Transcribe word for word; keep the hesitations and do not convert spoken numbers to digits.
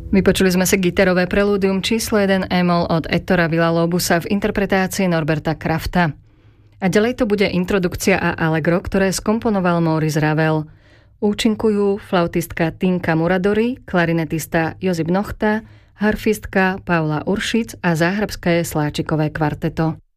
Vypočuli sme si gitarové prelúdium číslo jeden E-moll od Ettora Villa-Lobusa v interpretácii Norberta Krafta. A ďalej to bude introdukcia a allegro, ktoré skomponoval Maurice Ravel. Účinkujú flautistka Tinka Muradori, klarinetista Josip Nochta, harfistka Paula Uršic a záhrbské sláčikové kvarteto.